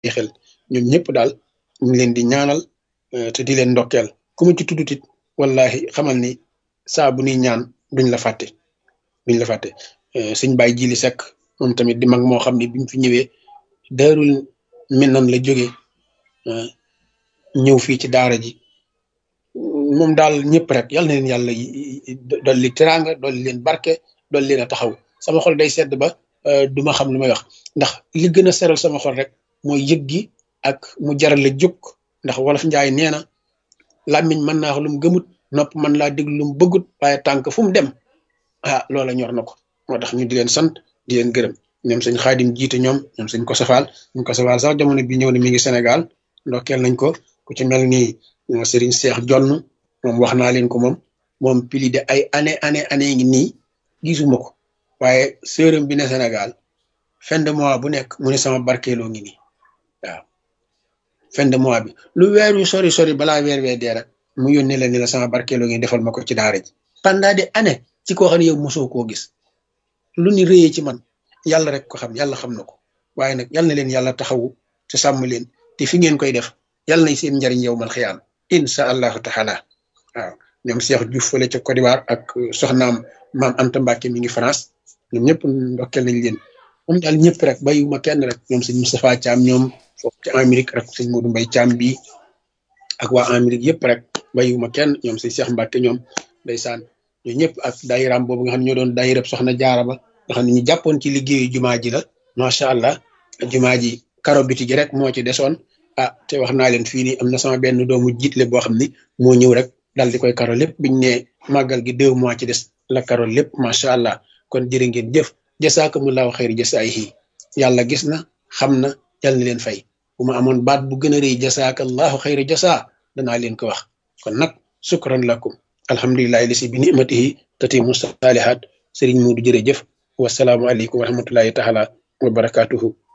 xel ñoom ñëpp daal ñu ngi leen di ñaanal te di leen ndokkeel ku mu ci tuddutit wallahi xamal ni saa bu nuy ñaan duñ la fàtte suñ bàyyi jili sekk moom tamit di mag moo xam ne bi mu fi ñëwee daarul minan la jóge ñëw fii ci daara ji moom daal ñëpp rek yal na leen yàlla dolli teraanga dolli leen barke dolli leen a taxaw sama xol day sedd ba duma xam lu may wax ndax li gën a seral sama xol rek mooy yëg gi ak mu jaral la jóg ndax wolof njaay nee na làmmiñ mën naa wax lu mu gëmut nopp mën laa déglu lu mu bëggut waaye tànk fu mu dem loola ñor na ko moo tax ñu di leen sant di leen gërëm ñoom sëñ xaadim jiite ñoom sëñ ko safaal sax jamono bi ñëw ne mi ngi Sénégal ndokkeel nañ ko ku ci mel ni Serigne Cheikh Jonn moom wax naa leen ko moom pili de ay année ngi nii gisuma ko waaye sërëm bi ne Sénégal fin de mois bu nekk mu ne sama barkeeloo ngi nii waaw fin de mois bi lu weer wi sori balaa weer wee dee rek mu yónnee la ni la sama barkeeloo ngi defal ma ko ci daara ji pendant des années ci koo xam ne yow mosoo koo gis lu ni rëyee ci man yàlla rek ko xam yàlla xam na ko waaye nag yal na leen yàlla taxawu te sàmm leen te fi ngeen koy def yàlla nañ seen njariñ yow mal xiyaam insha allahu taala waaw ñoom Cheikh Diouf fële ca Côte d'Ivoire ak soxnaam maam Anta Mbacke mi ngi France ñoom ñëpp ndokkeel nañ leen moom daal ñëpp rek bàyyiwuma kenn rek ñoom sëñ Moustapha Thiam ñoom foofu ci Amérique rek sëñ Modou Mbaye Thiam bii ak waa Amérique yëpp rek bàyyiwuma kenn ñoom sëñ Cheikh Mbacke ñoom ndeysaan ñoo ñëpp ak daayiraam boobu nga xam ne ñoo doon daayirab soxna jaara ba nga xam ne ñu jàppoon ci liggéeyu jumaa ji la macha allah jumaa ji karo biti gi rek moo ci desoon te wax naa leen fii nii am na sama benn doomu jiitle boo xam ni moo ñëw rek dal di koy karo lépp biñ ne màggal gi 2 mois ci des la karo lépp macha allah kon jërë ngeen jëf jasaakumullahu xayri jasaayihi yàlla gis na xam na yàlla na leen fay bu ma amoon baat bu gën a rëy jasaakallahu xayri jasaa danaa leen ko wax kon nag sukran lakum alhamdulillahi lisi bi nimatihi tatimu saalihat sëriñ Muudu jërëjëf wasalaamu aleykum wa rahmatullahi taala wa barakatuhu